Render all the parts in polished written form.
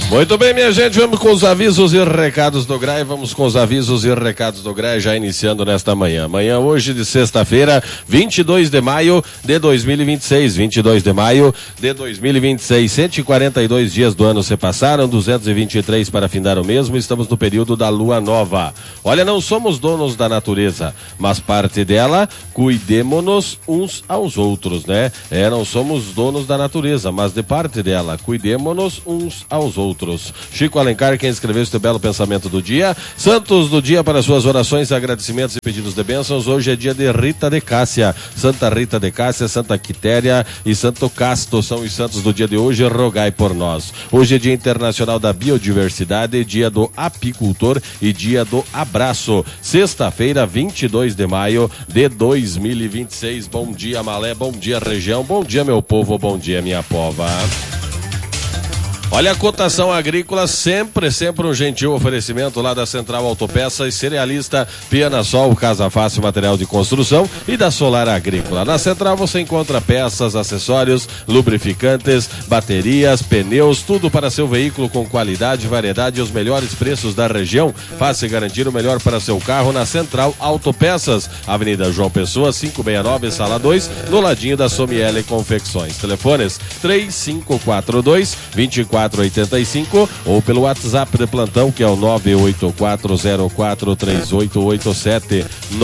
Muito bem, minha gente, vamos com os avisos e recados do GRAE, já iniciando nesta manhã. Manhã hoje de sexta-feira, 22 de maio de 2026, 142 dias do ano se passaram, 223 para findar o mesmo, estamos no período da lua nova. Olha, não somos donos da natureza, mas parte dela, cuidemo-nos uns aos outros, né? Não somos donos da natureza, mas de parte dela, cuidemo-nos uns aos outros. Chico Alencar, quem escreveu este belo pensamento do dia. Santos do dia para suas orações, agradecimentos e pedidos de bênçãos. Hoje é dia de Rita de Cássia, Santa Rita de Cássia, Santa Quitéria e Santo Casto são os santos do dia de hoje, rogai por nós. Hoje é dia internacional da biodiversidade, dia do apicultor e dia do abraço. Sexta-feira, 22 de maio de 2026. Bom dia, Malé, bom dia, região, bom dia, meu povo, bom dia, minha pova. Olha, a cotação agrícola, sempre um gentil oferecimento lá da Central Autopeças, Cerealista, Pianasol, Casa Fácil, material de construção e da Solar Agrícola. Na Central você encontra peças, acessórios, lubrificantes, baterias, pneus, tudo para seu veículo com qualidade, variedade e os melhores preços da região. Faça garantir o melhor para seu carro na Central Autopeças, Avenida João Pessoa, 569, Sala 2, no ladinho da Somiele Confecções. Telefones 3542-2485 ou pelo WhatsApp de plantão, que é o 984043887,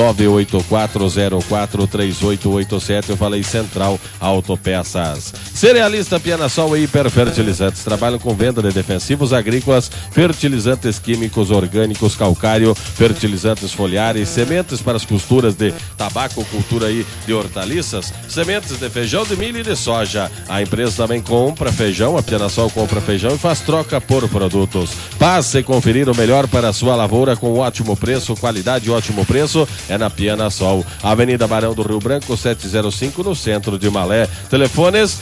984043887. Eu falei Central Autopeças. Cerealista, Pianasol e Hiperfertilizantes trabalham com venda de defensivos agrícolas, fertilizantes químicos, orgânicos, calcário, fertilizantes foliares, sementes para as costuras de tabaco, cultura aí de hortaliças, sementes de feijão, de milho e de soja. A empresa também compra feijão, a Pianasol compra feijão e faz troca por produtos. Passe conferir o melhor para a sua lavoura com ótimo preço, qualidade e ótimo preço é na Pianasol. Avenida Barão do Rio Branco, 705, no centro de Malé. Telefones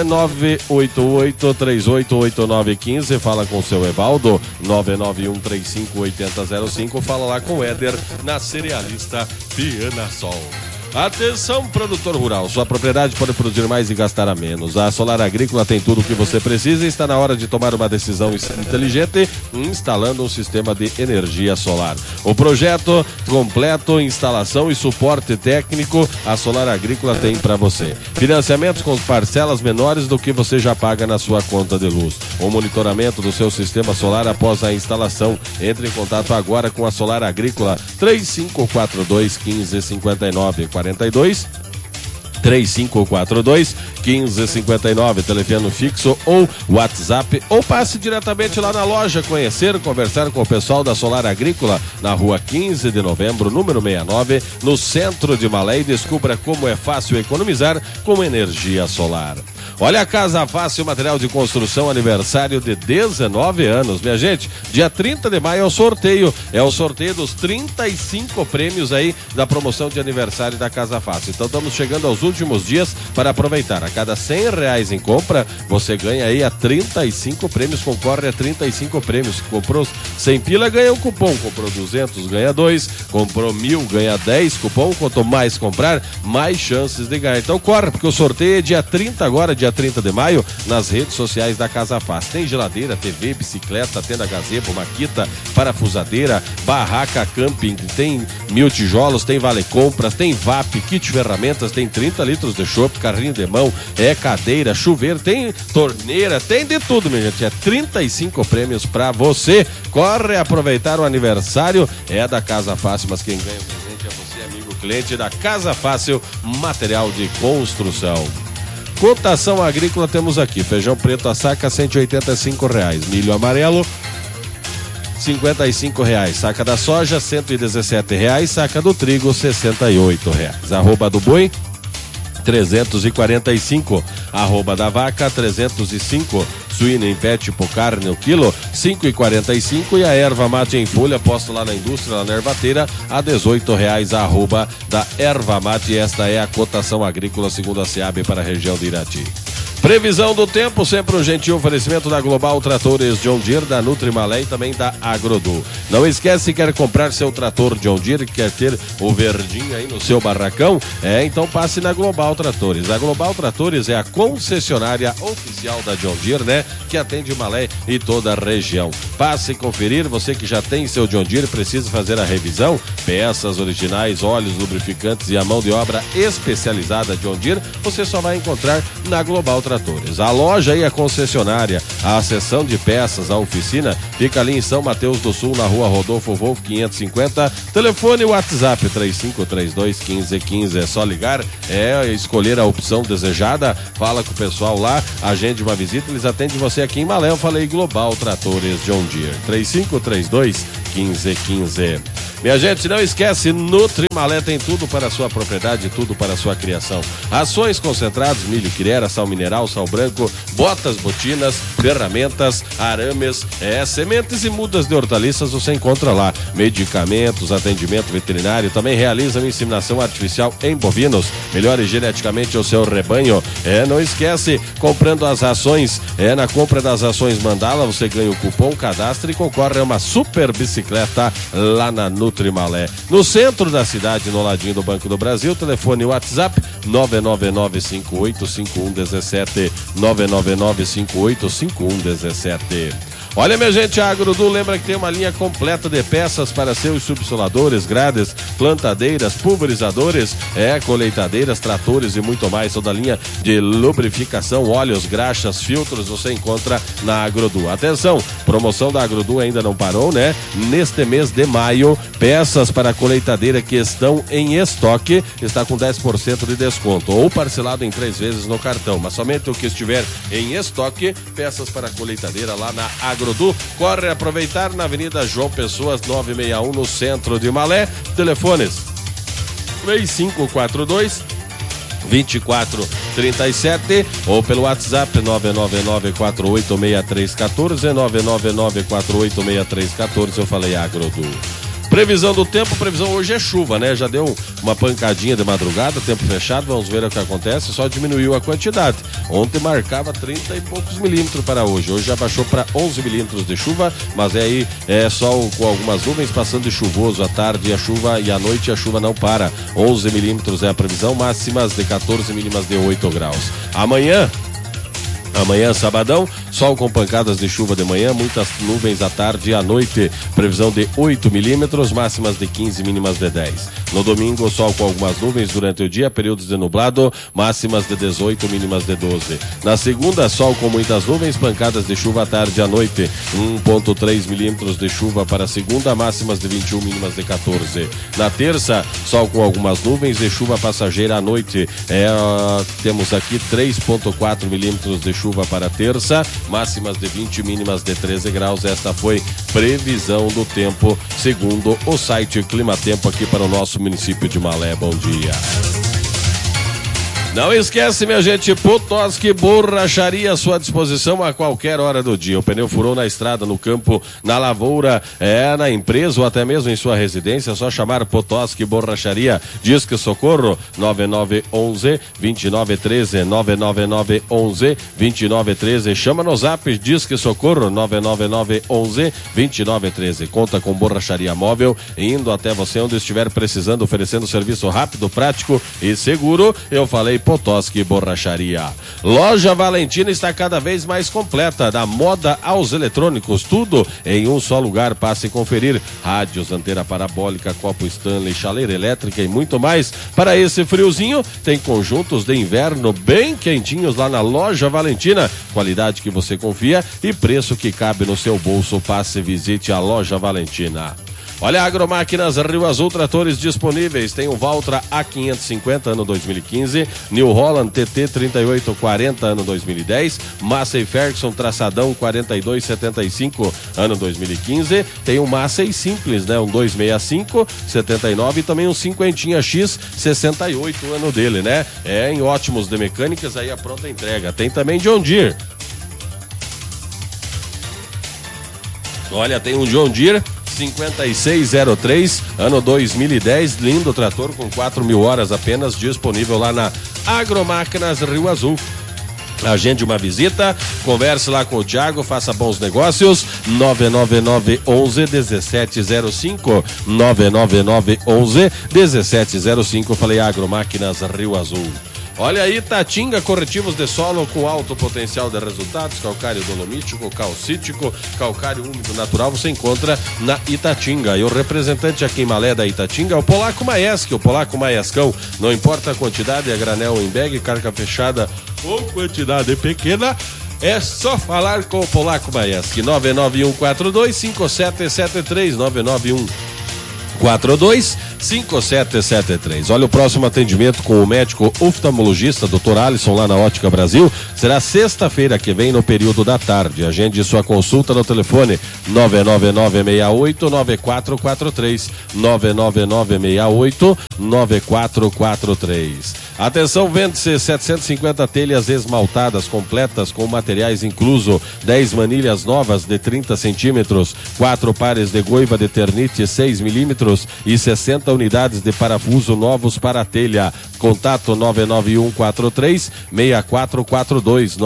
988-388915, fala com o seu Evaldo, 991358005, fala lá com o Éder na Cerealista Pianasol. Atenção, produtor rural, sua propriedade pode produzir mais e gastar a menos. A Solar Agrícola tem tudo o que você precisa e está na hora de tomar uma decisão inteligente, instalando um sistema de energia solar. O projeto completo, instalação e suporte técnico, a Solar Agrícola tem para você. Financiamentos com parcelas menores do que você já paga na sua conta de luz. O monitoramento do seu sistema solar após a instalação. Entre em contato agora com a Solar Agrícola, 3542-1559. 3542-1559, telefone fixo ou WhatsApp, ou passe diretamente lá na loja, conhecer, conversar com o pessoal da Solar Agrícola, na rua 15 de novembro, número 69, no centro de Malé, e descubra como é fácil economizar com energia solar. Olha, a Casa Fácil, material de construção, aniversário de 19 anos, minha gente. Dia 30 de maio é o sorteio dos 35 prêmios aí da promoção de aniversário da Casa Fácil. Então estamos chegando aos últimos dias para aproveitar. A cada R$100 em compra, você ganha aí a 35 prêmios, concorre a 35 prêmios. Comprou 100 pila, ganha um cupom. Comprou 200, ganha 2. Comprou 1.000, ganha 10 cupom. Quanto mais comprar, mais chances de ganhar. Então corre, porque o sorteio é dia 30 agora, dia 30 de maio, nas redes sociais da Casa Fácil. Tem geladeira, TV, bicicleta, tenda gazebo, maquita, parafusadeira, barraca, camping, tem 1000 tijolos, tem vale compras, tem VAP, kit ferramentas, tem 30 litros de chopp, carrinho de mão, cadeira, chuveiro, tem torneira, tem de tudo, minha gente. É 35 prêmios pra você. Corre aproveitar o aniversário, é da Casa Fácil, mas quem ganha o presente é você, amigo cliente da Casa Fácil, material de construção. Cotação agrícola temos aqui: feijão preto a saca R$185, milho amarelo R$55, saca da soja R$117, saca do trigo R$68, arroba do boi 345, arroba da vaca 305, suíno em pé tipo carne o quilo 5,45 e a erva mate em folha posto lá na indústria, lá na ervateira, a R$18, arroba da erva mate. Esta é a cotação agrícola segundo a SEAB para a região de Irati. Previsão do tempo, sempre um gentil oferecimento da Global Tratores John Deere, da Nutrimalé e também da Agrodu. Não esquece, se quer comprar seu trator John Deere, que quer ter o verdinho aí no seu barracão, então passe na Global Tratores. A Global Tratores é a concessionária oficial da John Deere, né? Que atende Malé e toda a região. Passe conferir, você que já tem seu John Deere, precisa fazer a revisão, peças originais, óleos, lubrificantes e a mão de obra especializada John Deere, você só vai encontrar na Global Tratores. A loja e a concessionária, a seção de peças, a oficina, fica ali em São Mateus do Sul, na rua Rodolfo Wolff 550, telefone WhatsApp 3532-1515, é só ligar, escolher a opção desejada, fala com o pessoal lá, agende uma visita, eles atendem você aqui em Malé. Eu falei Global Tratores John Deere, 3532-1515. Minha gente, não esquece, Nutrimalé tem tudo para a sua propriedade, tudo para a sua criação. Ações concentrados, milho, quirera, sal mineral, sal branco, botas, botinas, ferramentas, arames, sementes e mudas de hortaliças você encontra lá. Medicamentos, atendimento veterinário, também realiza inseminação artificial em bovinos. Melhore geneticamente o seu rebanho. Não esquece, comprando as ações, na compra das ações Mandala, você ganha o cupom, cadastra e concorre a uma super bicicleta lá na Nutrimalé. No centro da cidade, no ladinho do Banco do Brasil, telefone WhatsApp 999-585117, 999-585117. Olha, minha gente, a Agrodu lembra que tem uma linha completa de peças para seus subsoladores, grades, plantadeiras, pulverizadores, colheitadeiras, tratores e muito mais. Toda a linha de lubrificação, óleos, graxas, filtros, você encontra na Agrodu. Atenção, promoção da Agrodu ainda não parou, né? Neste mês de maio, peças para a colheitadeira que estão em estoque, está com 10% de desconto, ou parcelado em 3 vezes no cartão, mas somente o que estiver em estoque, peças para a colheitadeira lá na Agrodu. Corre aproveitar na Avenida João Pessoas 961, no centro de Malé. Telefones 3542-2437 ou pelo WhatsApp 999-486314, 999-486314. Eu falei Agrodu. Previsão do tempo, previsão hoje é chuva, né? Já deu uma pancadinha de madrugada, tempo fechado, vamos ver o que acontece, só diminuiu a quantidade. Ontem marcava 30 e poucos milímetros para hoje já baixou para 11 milímetros de chuva, mas aí sol com algumas nuvens, passando de chuvoso à tarde, a chuva, e à noite a chuva não para. 11 milímetros é a previsão, máximas de 14, mínimas de 8 graus. Amanhã, sabadão, sol com pancadas de chuva de manhã, muitas nuvens à tarde e à noite. Previsão de 8 milímetros, máximas de 15, mínimas de 10. No domingo, sol com algumas nuvens durante o dia, períodos de nublado, máximas de 18, mínimas de 12. Na segunda, sol com muitas nuvens, pancadas de chuva à tarde e à noite. 1,3 milímetros de chuva para a segunda, máximas de 21, mínimas de 14. Na terça, sol com algumas nuvens e chuva passageira à noite. Temos aqui 3,4 milímetros de chuva para a terça, máximas de 20, mínimas de 13 graus. Esta foi previsão do tempo, segundo o site Climatempo, aqui para o nosso município de Malé. Bom dia. Não esquece, minha gente, Potoski Borracharia à sua disposição a qualquer hora do dia. O pneu furou na estrada, no campo, na lavoura, na empresa ou até mesmo em sua residência, é só chamar Potoski Borracharia. Disque Socorro 9911-2913, 99911-2913. Chama no Zap, Disque Socorro 99911-2913. Conta com borracharia móvel, indo até você onde estiver precisando, oferecendo serviço rápido, prático e seguro. Eu falei Potoski Borracharia. Loja Valentina está cada vez mais completa, da moda aos eletrônicos, tudo em um só lugar. Passe e conferir. Rádios, antena parabólica, copo Stanley, chaleira elétrica e muito mais. Para esse friozinho, tem conjuntos de inverno bem quentinhos lá na Loja Valentina. Qualidade que você confia e preço que cabe no seu bolso. Passe e visite a Loja Valentina. Olha, Agromáquinas Rio Azul, tratores disponíveis. Tem o Valtra A550, ano 2015. New Holland TT 3840, ano 2010. Massey Ferguson Traçadão 4275, ano 2015. Tem o Massey Simples, né? Um 265, 79 e também um 50X 68, ano dele, né? Em ótimos de mecânicas, aí a pronta entrega. Tem também John Deere. Olha, tem um John Deere 5603, ano 2010, lindo trator com 4.000 horas apenas, disponível lá na Agromáquinas Rio Azul. Agende uma visita, converse lá com o Thiago, faça bons negócios. 99911-1705. 99911-1705. Falei Agromáquinas Rio Azul. Olha aí, Itatinga, corretivos de solo com alto potencial de resultados, calcário dolomítico, calcítico, calcário úmido natural, você encontra na Itatinga. E o representante aqui em Malé da Itatinga é o Polaco Maieski, o Polaco Maiescão. Não importa a quantidade, é granel ou em bag, carga fechada ou quantidade pequena, é só falar com o Polaco Maieski. 991425773, 991425773. Olha, o próximo atendimento com o médico oftalmologista Dr. Alisson lá na Ótica Brasil será sexta-feira que vem no período da tarde. Agende sua consulta no telefone 99968-9443, 99968-9443. Atenção, vende-se 750 telhas esmaltadas completas com materiais incluso, 10 manilhas novas de 30 centímetros, 4 pares de goiva de ternite 6 milímetros e 60 unidades de parafuso novos para a telha. Contato 99143-6442,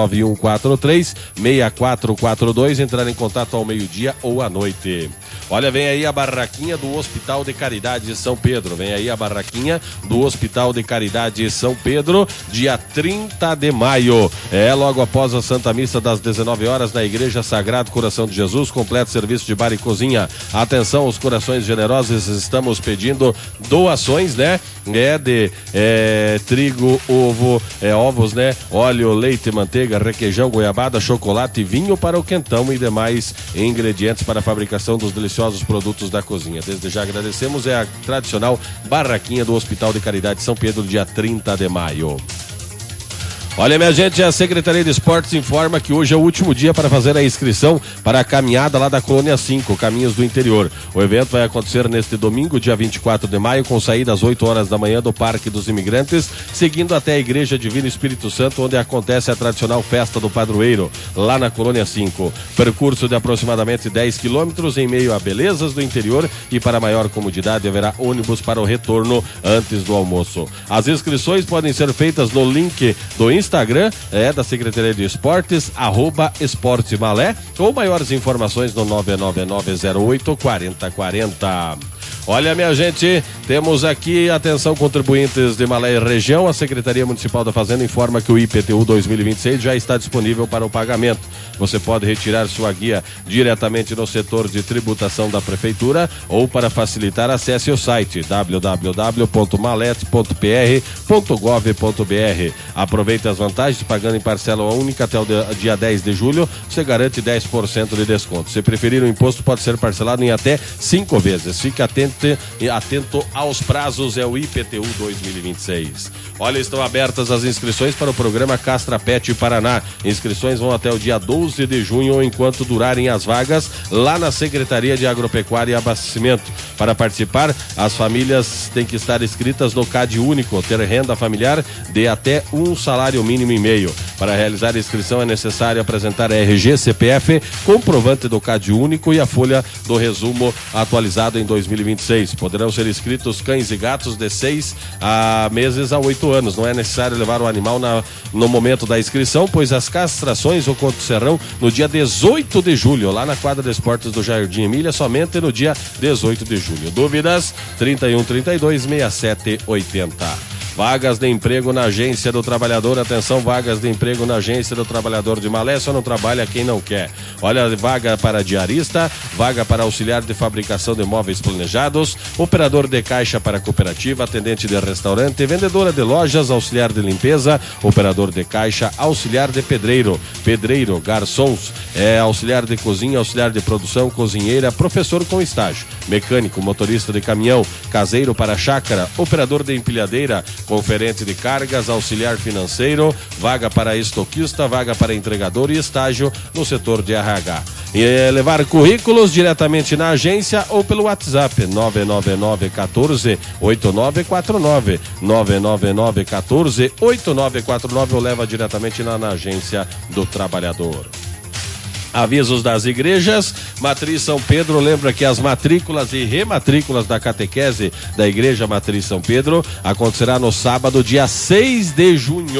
99143-6442. Entrar em contato ao meio-dia ou à noite. Olha, vem aí a barraquinha do Hospital de Caridade de São Pedro. Vem aí a barraquinha do Hospital de Caridade de São Pedro, dia 30 de maio. É logo após a Santa Missa das 19 horas na Igreja Sagrado Coração de Jesus. Completo serviço de bar e cozinha. Atenção aos corações generosos, estamos pedindo doações, né? De trigo, ovo, ovos, né? Óleo, leite, manteiga, requeijão, goiabada, chocolate, vinho para o quentão e demais ingredientes para a fabricação dos deliciosos produtos da cozinha. Desde já agradecemos, é a tradicional barraquinha do Hospital de Caridade de São Pedro, dia 30 de maio. Olha, minha gente, a Secretaria de Esportes informa que hoje é o último dia para fazer a inscrição para a caminhada lá da Colônia 5, Caminhos do Interior. O evento vai acontecer neste domingo, dia 24 de maio, com saída às 8 horas da manhã do Parque dos Imigrantes, seguindo até a Igreja Divino Espírito Santo, onde acontece a tradicional Festa do Padroeiro, lá na Colônia 5. Percurso de aproximadamente 10 quilômetros em meio a belezas do interior, e para maior comodidade haverá ônibus para o retorno antes do almoço. As inscrições podem ser feitas no link do Instagram da Secretaria de Esportes, @esportemalé, ou maiores informações no 99908-4040. Olha, minha gente, temos aqui, atenção, contribuintes de Malé e região, a Secretaria Municipal da Fazenda informa que o IPTU 2026 já está disponível para o pagamento. Você pode retirar sua guia diretamente no setor de tributação da Prefeitura, ou, para facilitar, acesse o site www.malet.pr.gov.br. Aproveite as vantagens, pagando em parcela única até o dia 10 de julho, você garante 10% de desconto. Se preferir, o imposto pode ser parcelado em até 5 vezes. Fique atento aos prazos, é o IPTU 2026. Olha, estão abertas as inscrições para o programa Castra Pet Paraná. Inscrições vão até o dia 12 de junho, enquanto durarem as vagas lá na Secretaria de Agropecuária e Abastecimento. Para participar, as famílias têm que estar inscritas no CAD Único, ter renda familiar de até um salário mínimo e meio. Para realizar a inscrição é necessário apresentar RG, CPF, comprovante do CAD Único e a folha do resumo atualizado em 2026. Poderão ser inscritos cães e gatos de 6 meses a 8 anos. Não é necessário levar o animal no momento da inscrição, pois as castrações acontecerão no dia 18 de julho, lá na quadra de esportes do Jardim Emília, somente no dia 18 de julho. Dúvidas? 3132-6780. Vagas de emprego na Agência do Trabalhador. Atenção, vagas de emprego na Agência do Trabalhador de Malé. Só não trabalha quem não quer. Olha, vaga para diarista, vaga para auxiliar de fabricação de móveis planejados, operador de caixa para cooperativa, atendente de restaurante, vendedora de lojas, auxiliar de limpeza, operador de caixa, auxiliar de pedreiro, garçons, auxiliar de cozinha, auxiliar de produção, cozinheira, professor com estágio, mecânico, motorista de caminhão, caseiro para chácara, operador de empilhadeira, conferente de cargas, auxiliar financeiro, vaga para estoquista, vaga para entregador e estágio no setor de RH. E levar currículos diretamente na agência ou pelo WhatsApp 999-14-8949, 999-14-8949, ou leva diretamente na Agência do Trabalhador. Avisos das igrejas. Matriz São Pedro lembra que as matrículas e rematrículas da catequese da Igreja Matriz São Pedro acontecerá no sábado, dia 6 de junho.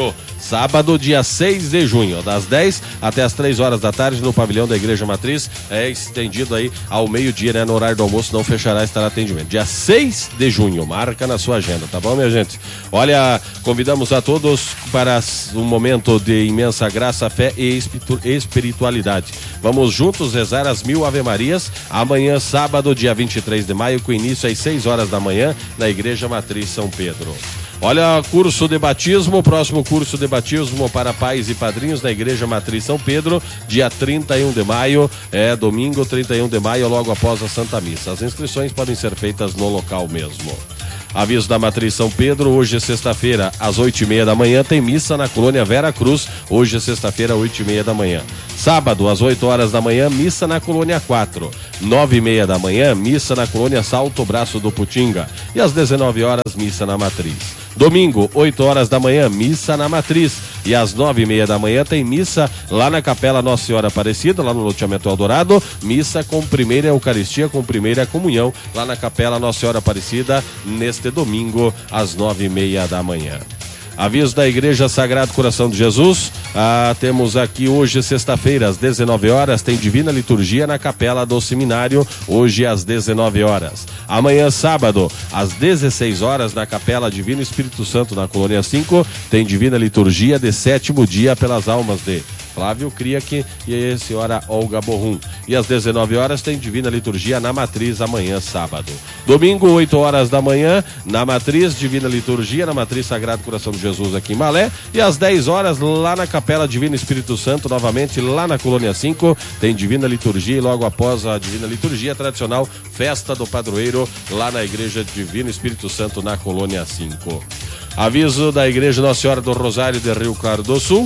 Sábado, dia 6 de junho, das 10 até as 3 horas da tarde, no pavilhão da Igreja Matriz. É estendido aí ao meio-dia, né? No horário do almoço, não fechará, estará atendimento. Dia 6 de junho, marca na sua agenda, tá bom, minha gente? Olha, convidamos a todos para um momento de imensa graça, fé e espiritualidade. Vamos juntos rezar as 1000 Ave-Marias, amanhã, sábado, dia 23 de maio, com início às 6 horas da manhã, na Igreja Matriz São Pedro. Olha, curso de batismo, próximo curso de batismo para pais e padrinhos na Igreja Matriz São Pedro, dia 31 de maio, domingo 31 de maio, logo após a Santa Missa. As inscrições podem ser feitas no local mesmo. Aviso da Matriz São Pedro, hoje é sexta-feira, às 8h30 da manhã, tem missa na colônia Vera Cruz, hoje é sexta-feira, 8h30 da manhã. Sábado, às 8 horas da manhã, missa na colônia 4. 9h30 da manhã, missa na colônia Salto Braço do Putinga. E às 19 horas, missa na Matriz. Domingo, 8 horas da manhã, missa na Matriz. E às 9h30 da manhã tem missa lá na Capela Nossa Senhora Aparecida, lá no loteamento Eldorado. Missa com primeira Eucaristia, com primeira comunhão, lá na Capela Nossa Senhora Aparecida, neste domingo, às 9h30 da manhã. Aviso da Igreja Sagrado Coração de Jesus, temos aqui hoje, sexta-feira, às 19 horas, tem Divina Liturgia na Capela do Seminário, hoje às 19 horas. Amanhã, sábado, às 16 horas, na Capela Divino Espírito Santo, na Colônia 5, tem Divina Liturgia de 7º dia pelas almas de Flávio Criac e a senhora Olga Borrum. E às 19 horas tem Divina Liturgia na Matriz, amanhã, sábado. Domingo, 8 horas da manhã, na Matriz, Divina Liturgia, na Matriz Sagrado Coração de Jesus, aqui em Malé. E às 10 horas, lá na Capela Divino Espírito Santo, novamente, lá na Colônia 5, tem Divina Liturgia. E logo após a Divina Liturgia, tradicional Festa do Padroeiro, lá na Igreja Divino Espírito Santo, na Colônia 5. Aviso da Igreja Nossa Senhora do Rosário de Rio Claro do Sul.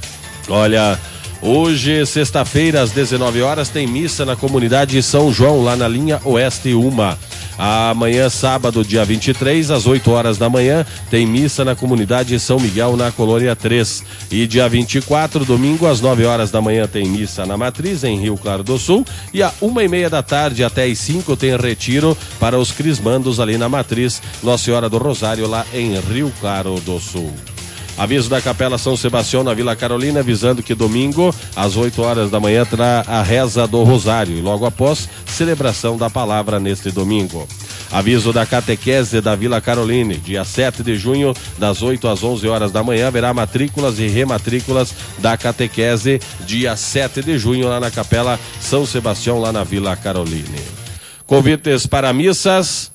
Olha, hoje, sexta-feira, às 19 horas, tem missa na comunidade São João, lá na linha Oeste 1. Amanhã, sábado, dia 23, às 8 horas da manhã, tem missa na comunidade São Miguel, na Colônia 3. E dia 24, domingo, às 9 horas da manhã, tem missa na Matriz, em Rio Claro do Sul. E às 1h30 da tarde até às 5 tem retiro para os crismandos ali na Matriz Nossa Senhora do Rosário, lá em Rio Claro do Sul. Aviso da Capela São Sebastião, na Vila Carolina, avisando que domingo, às 8 horas da manhã, terá a reza do Rosário e logo após, celebração da palavra neste domingo. Aviso da Catequese da Vila Caroline, dia 7 de junho, das 8 às 11 horas da manhã, haverá matrículas e rematrículas da Catequese, dia 7 de junho, lá na Capela São Sebastião, lá na Vila Caroline. Convites para missas.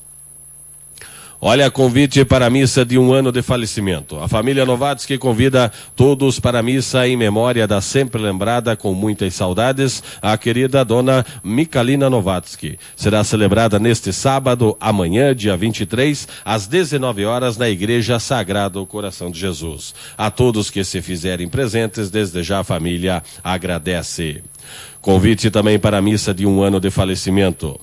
Olha, convite para a missa de 1 ano de falecimento. A família Novatsky convida todos para a missa em memória da sempre lembrada, com muitas saudades, a querida dona Michalina Novatsky. Será celebrada neste sábado, amanhã, dia 23, às 19 horas, na Igreja Sagrado Coração de Jesus. A todos que se fizerem presentes, desde já a família agradece. Convite também para a missa de 1 ano de falecimento.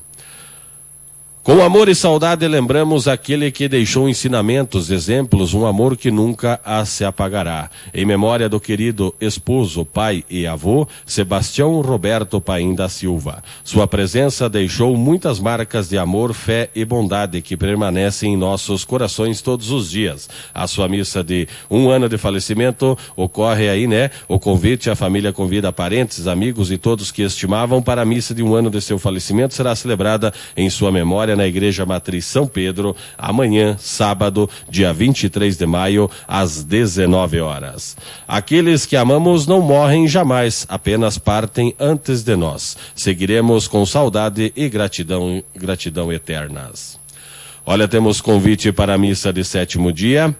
Com amor e saudade lembramos aquele que deixou ensinamentos, exemplos, um amor que nunca se apagará. Em memória do querido esposo, pai e avô, Sebastião Roberto Paim da Silva. Sua presença deixou muitas marcas de amor, fé e bondade que permanecem em nossos corações todos os dias. A sua missa de 1 ano de falecimento ocorre aí, né? O convite, a família convida parentes, amigos e todos que estimavam para a missa de 1 ano de seu falecimento, será celebrada em sua memória na Igreja Matriz São Pedro, amanhã, sábado, dia 23 de maio, às 19 horas. Aqueles que amamos não morrem jamais, apenas partem antes de nós. Seguiremos com saudade e gratidão eternas. Olha, temos convite para a missa de 7º dia.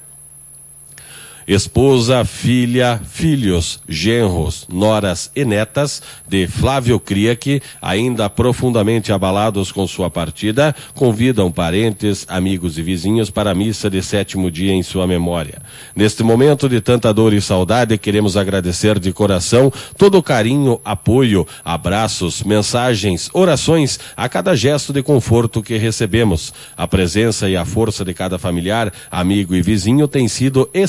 Esposa, filha, filhos, genros, noras e netas de Flávio Criac, ainda profundamente abalados com sua partida, convidam parentes, amigos e vizinhos para a missa de 7º dia em sua memória. Neste momento de tanta dor e saudade, queremos agradecer de coração todo o carinho, apoio, abraços, mensagens, orações, a cada gesto de conforto que recebemos. A presença e a força de cada familiar, amigo e vizinho têm sido essenciais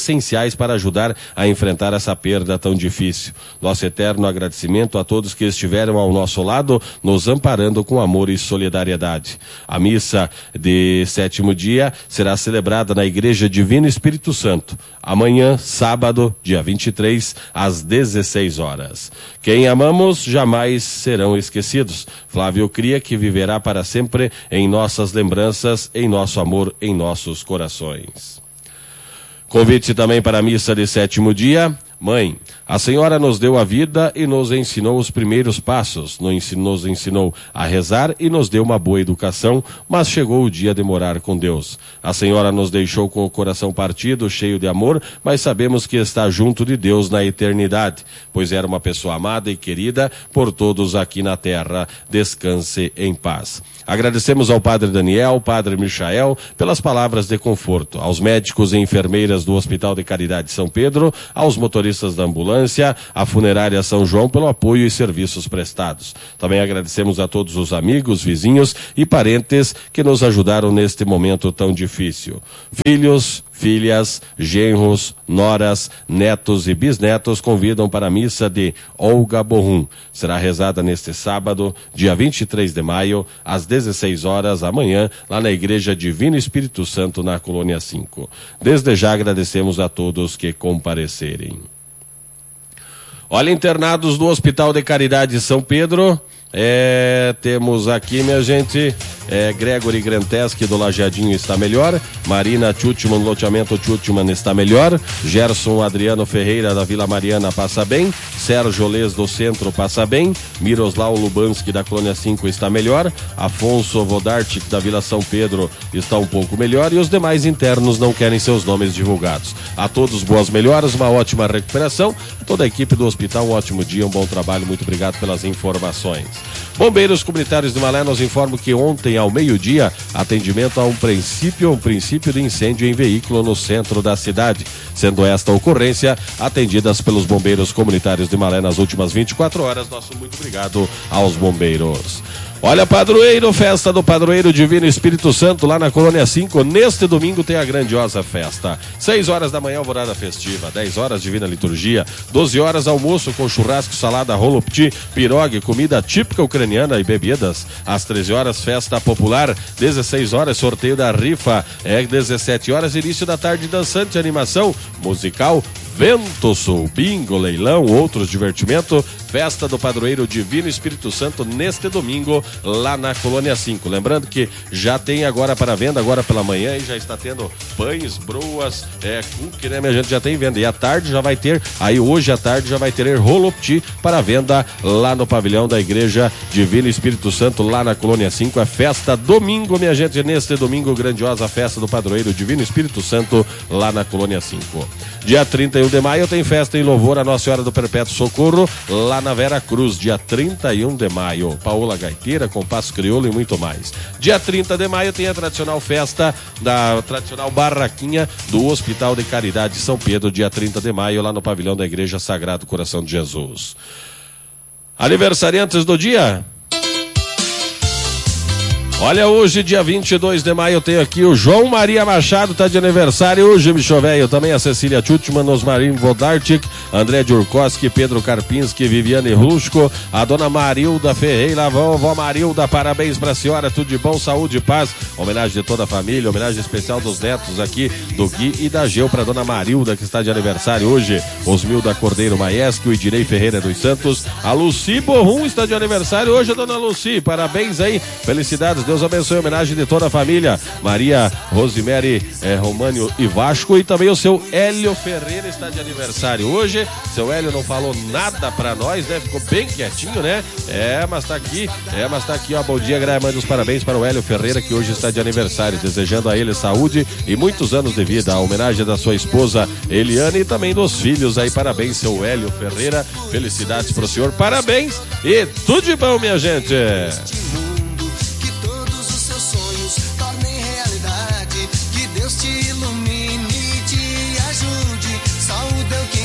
especiais para ajudar a enfrentar essa perda tão difícil. Nosso eterno agradecimento a todos que estiveram ao nosso lado, nos amparando com amor e solidariedade. A missa de 7º dia será celebrada na Igreja Divino Espírito Santo, amanhã, sábado, dia 23, às 16 horas. Quem amamos jamais serão esquecidos. Flávio cria que viverá para sempre em nossas lembranças, em nosso amor, em nossos corações. Convite também para a missa de 7º dia. Mãe, a senhora nos deu a vida e nos ensinou os primeiros passos, nos ensinou a rezar e nos deu uma boa educação, mas chegou o dia de morar com Deus. A senhora nos deixou com o coração partido, cheio de amor, mas sabemos que está junto de Deus na eternidade, pois era uma pessoa amada e querida por todos aqui na terra. Descanse em paz. Agradecemos ao Padre Daniel, Padre Michael, pelas palavras de conforto, aos médicos e enfermeiras do Hospital de Caridade São Pedro, aos motoristas da ambulância, à funerária São João pelo apoio e serviços prestados. Também agradecemos a todos os amigos, vizinhos e parentes que nos ajudaram neste momento tão difícil. Filhos, filhas, genros, noras, netos e bisnetos convidam para a missa de Olga Borrum. Será rezada neste sábado, dia 23 de maio, às 16 horas, amanhã, lá na Igreja Divino Espírito Santo, na Colônia 5. Desde já agradecemos a todos que comparecerem. Olha, internados do Hospital de Caridade São Pedro, temos aqui, minha gente, Gregory Granteski do Lajeadinho está melhor, Marina Tchutchman, loteamento Tchutchman está melhor, Gerson Adriano Ferreira da Vila Mariana passa bem, Sérgio Lês do Centro passa bem, Miroslau Lubanski da Colônia 5 está melhor, Afonso Vodartic da Vila São Pedro está um pouco melhor e os demais internos não querem seus nomes divulgados. A todos boas melhoras, uma ótima recuperação, toda a equipe do hospital, um ótimo dia, um bom trabalho, muito obrigado pelas informações. Bombeiros Comunitários de Malé nos informam que ontem ao meio-dia, atendimento a um princípio de incêndio em veículo no centro da cidade, sendo esta ocorrência atendidas pelos Bombeiros Comunitários de Malé nas últimas 24 horas. Nosso muito obrigado aos bombeiros. Olha, padroeiro, festa do Padroeiro Divino Espírito Santo lá na Colônia 5. Neste domingo tem a grandiosa festa. 6 horas da manhã, alvorada festiva. 10 horas, divina liturgia. 12 horas, almoço com churrasco, salada, rolo petit, pirogue, comida típica ucraniana e bebidas. Às 13 horas, festa popular. 16 horas, sorteio da rifa. 17 horas, início da tarde dançante, animação musical, Vento Sul, bingo, leilão, outros divertimentos. Festa do Padroeiro Divino Espírito Santo neste domingo lá na Colônia 5. Lembrando que já tem agora para venda, agora pela manhã, e já está tendo pães, broas, cookie, né, minha gente, já tem venda. E à tarde já vai ter, aí hoje à tarde já vai ter rolo petit para venda lá no pavilhão da Igreja Divino Espírito Santo lá na Colônia 5. É festa domingo, minha gente, neste domingo, grandiosa festa do Padroeiro Divino Espírito Santo lá na Colônia 5. Dia 31 de maio tem festa em louvor a Nossa Senhora do Perpétuo Socorro lá na Vera Cruz, dia 31 de maio. Paola Gaiteira, compasso crioulo e muito mais. Dia 30 de maio tem a tradicional festa da tradicional barraquinha do Hospital de Caridade São Pedro, dia 30 de maio, lá no pavilhão da Igreja Sagrado Coração de Jesus. Aniversariantes do dia. Olha, hoje, dia 22 de maio, eu tenho aqui o João Maria Machado, tá de aniversário hoje, bicho velho. Também a Cecília Tchutchman, Osmarim Vodartic, André Djurkowski, Pedro Karpinski, Viviane Rusco, a dona Marilda Ferreira, a vovó Marilda, parabéns pra senhora, tudo de bom, saúde e paz. Homenagem de toda a família, homenagem especial dos netos aqui, do Gui e da Geu, pra dona Marilda, que está de aniversário hoje. Osmilda Cordeiro Maesco, o Idirei Ferreira dos Santos, a Luci Borrum está de aniversário hoje, dona Luci, parabéns aí, felicidades, Deus abençoe, homenagem de toda a família. Maria Rosemary Românio e Vasco, e também o seu Hélio Ferreira está de aniversário hoje. Seu Hélio não falou nada pra nós, né? Ficou bem quietinho, né? Mas tá aqui, ó. Bom dia, manda os parabéns para o Hélio Ferreira, que hoje está de aniversário, desejando a ele saúde e muitos anos de vida. A homenagem da sua esposa Eliane e também dos filhos aí. Parabéns, seu Hélio Ferreira. Felicidades pro senhor, parabéns e tudo de bom, minha gente.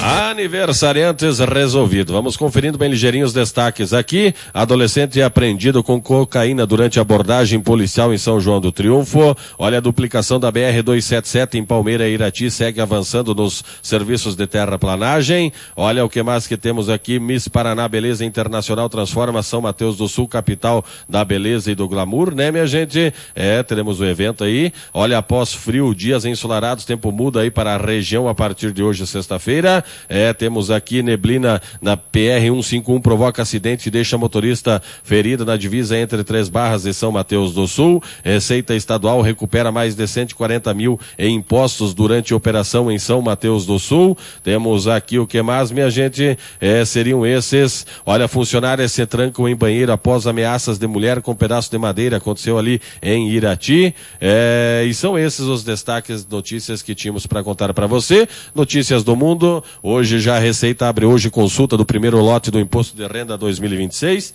Aniversariantes resolvido. Vamos conferindo bem ligeirinho os destaques aqui. Adolescente é apreendido com cocaína durante abordagem policial em São João do Triunfo. Olha, a duplicação da BR-277 em Palmeira e Irati segue avançando nos serviços de terraplanagem. Olha o que mais que temos aqui. Miss Paraná Beleza Internacional transforma São Mateus do Sul, capital da beleza e do glamour, né, minha gente? Teremos o evento aí. Olha, após frio, dias ensolarados, tempo muda aí para a região a partir de hoje, sexta-feira. Temos aqui neblina na PR-151, provoca acidente e deixa motorista ferido na divisa entre Três Barras e São Mateus do Sul. Receita Estadual recupera mais de 140 mil em impostos durante operação em São Mateus do Sul. Temos aqui o que mais, minha gente? Seriam esses. Olha, funcionárias se trancam em banheiro após ameaças de mulher com pedaço de madeira. Aconteceu ali em Irati. E são esses os destaques, notícias que tínhamos para contar para você. Notícias do mundo. Hoje já a Receita abre hoje consulta do primeiro lote do Imposto de Renda 2026.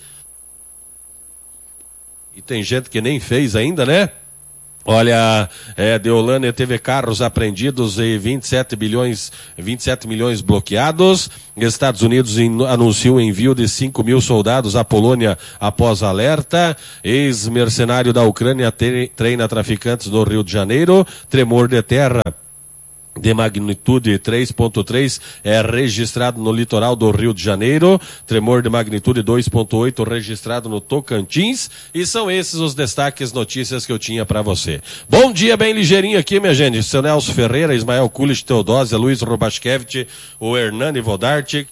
E tem gente que nem fez ainda, né? Olha, Deolânia teve carros apreendidos e 27 milhões bloqueados. Estados Unidos anunciou o envio de 5 mil soldados à Polônia após alerta. Ex-mercenário da Ucrânia treina traficantes no Rio de Janeiro. Tremor de terra de magnitude 3.3 é registrado no litoral do Rio de Janeiro, tremor de magnitude 2.8 registrado no Tocantins, e são esses os destaques, notícias que eu tinha para você. Bom dia, bem ligeirinho aqui, minha gente. Seu Nelson Ferreira, Ismael Kulich, Teodósia, Luiz Robachkevich, o Hernani Vodarte,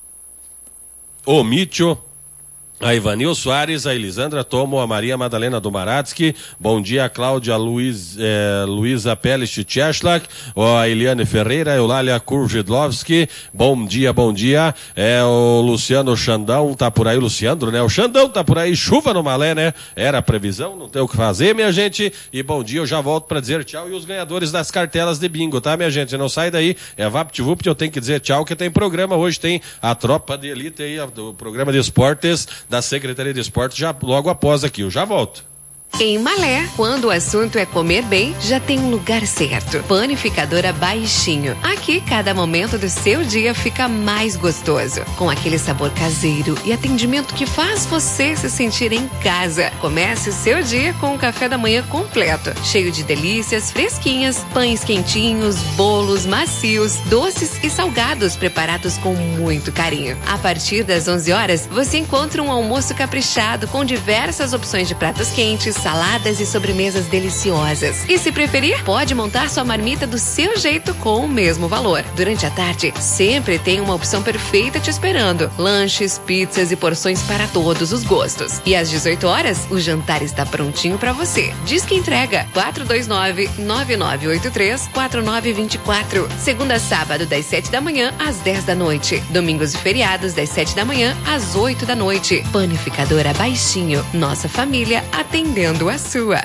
o Mitcho, a Ivanil Soares, a Elisandra Tomo, a Maria Madalena Domaratsky, bom dia a Cláudia Luísa Pelich Tcheslak, a Eliane Ferreira, a Eulália Kurjedlovski, bom dia, o Luciano Xandão tá por aí, o Luciano, né? O Xandão tá por aí, chuva no Malé, né? Era a previsão, não tem o que fazer, minha gente, e bom dia, eu já volto para dizer tchau, e os ganhadores das cartelas de bingo, tá, minha gente? Não sai daí, VaptVupt, eu tenho que dizer tchau, que tem programa, hoje tem a Tropa de Elite aí, o programa de esportes da Secretaria de Esportes, já logo após aqui. Eu já volto. Em Malé, quando o assunto é comer bem, já tem um lugar certo. Panificadora Baixinho. Aqui, cada momento do seu dia fica mais gostoso. Com aquele sabor caseiro e atendimento que faz você se sentir em casa. Comece o seu dia com um café da manhã completo. Cheio de delícias fresquinhas, pães quentinhos, bolos macios, doces e salgados preparados com muito carinho. A partir das 11 horas, você encontra um almoço caprichado com diversas opções de pratos quentes, saladas e sobremesas deliciosas. E se preferir, pode montar sua marmita do seu jeito com o mesmo valor. Durante a tarde, sempre tem uma opção perfeita te esperando. Lanches, pizzas e porções para todos os gostos. E às 18 horas, o jantar está prontinho para você. Diz que entrega 429-9983-4924. Segunda a sábado, das 7 da manhã às 10 da noite. Domingos e feriados, das 7 da manhã às 8 da noite. Panificadora Baixinho. Nossa família atendendo a sua.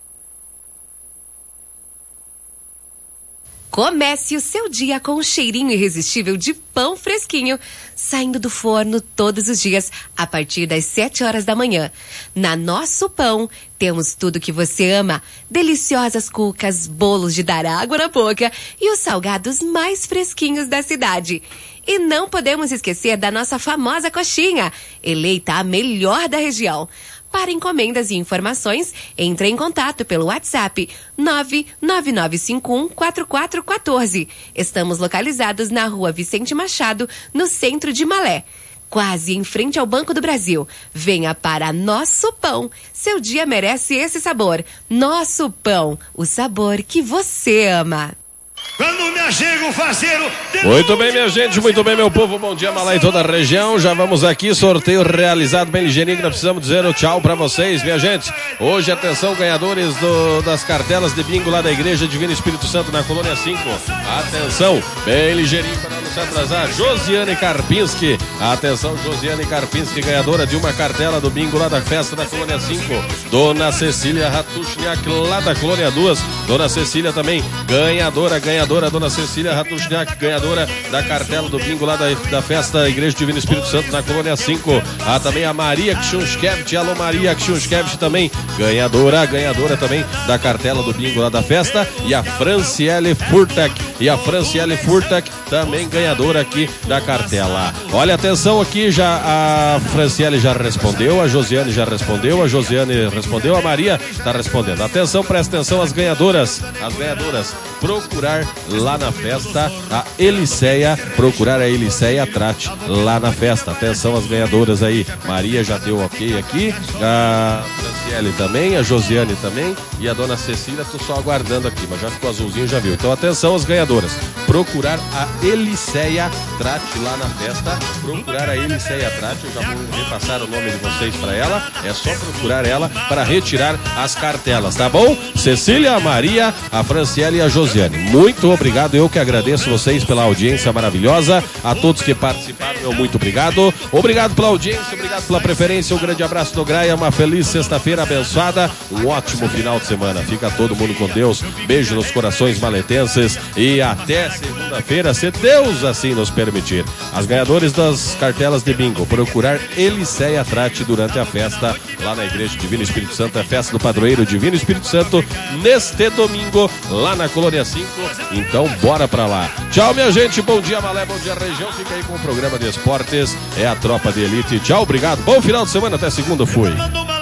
Comece o seu dia com um cheirinho irresistível de pão fresquinho, saindo do forno todos os dias, a partir das 7 horas da manhã. Na Nosso Pão, temos tudo que você ama. Deliciosas cucas, bolos de dar água na boca e os salgados mais fresquinhos da cidade. E não podemos esquecer da nossa famosa coxinha, eleita a melhor da região. Para encomendas e informações, entre em contato pelo WhatsApp 99951-4414. Estamos localizados na Rua Vicente Machado, no centro de Malé, quase em frente ao Banco do Brasil. Venha para Nosso Pão. Seu dia merece esse sabor. Nosso Pão, o sabor que você ama. Quando me achego faceiro. Muito bem, minha gente, muito bem, meu povo. Bom dia, Malé, em toda a região. Já vamos aqui, sorteio realizado bem ligeirinho. Nós precisamos dizer o tchau pra vocês, minha gente. Hoje, atenção, ganhadores das cartelas de bingo lá da Igreja Divino Espírito Santo, na Colônia 5. Atenção, bem ligeirinho para não se atrasar. Josiane Karpinski. Atenção, Josiane Karpinski, ganhadora de uma cartela do bingo lá da festa da Colônia 5. Dona Cecília Ratushniak, lá da Colônia 2. Dona Cecília também, ganhadora, Dona Cecília Ratushniak, ganhadora da cartela do bingo lá da festa Igreja Divino Espírito Santo na Colônia 5. Também a Maria Kshunskevich, alô Maria Kshunskevich também, ganhadora também da cartela do bingo lá da festa. E a Franciele Furtak, e a Franciele Furtak, também ganhadora aqui da cartela. Olha, atenção aqui, já a Franciele já respondeu, a Josiane já respondeu, a Josiane respondeu, a Maria está respondendo. Atenção, presta atenção, as ganhadoras, procurar lá na festa a Eliceia, procurar a Eliceia Trate lá na festa. Atenção, as ganhadoras aí, Maria já deu ok aqui, a Franciele também, a Josiane também e a dona Cecília, tô só aguardando aqui, mas já ficou azulzinho, já viu. Então atenção, as ganhadoras, procurar a Eliceia Trate lá na festa, procurar a Eliceia Trate, eu já vou repassar o nome de vocês para ela, é só procurar ela para retirar as cartelas, tá bom? Cecília, a Maria, a Franciele e a Josiane, muito obrigado, eu que agradeço vocês pela audiência maravilhosa, a todos que participaram, meu muito obrigado, obrigado pela audiência, obrigado pela preferência, um grande abraço do Graia, uma feliz sexta-feira abençoada, um ótimo final de semana, fica todo mundo com Deus, beijo nos corações maletenses e até segunda-feira, se Deus assim nos permitir. As ganhadoras das cartelas de bingo, procurar Eliceia Trate durante a festa lá na Igreja Divino Espírito Santo, a festa do padroeiro Divino Espírito Santo, neste domingo, lá na Colônia 5, então bora pra lá. Tchau, minha gente, bom dia Malé, bom dia região, fica aí com o programa de esportes, é a Tropa de Elite, tchau, obrigado, bom final de semana, até segunda, fui.